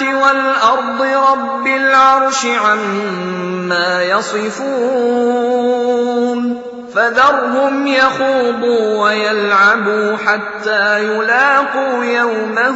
وَالْأَرْضِ رَبِّ الْعَرْشِ عَمَّا يَصِفُونَ فَذَرْهُمْ يَخُوضُوا وَيَلْعَبُوا حَتَّىٰ يُلَاقُوا يَوْمَهُمُ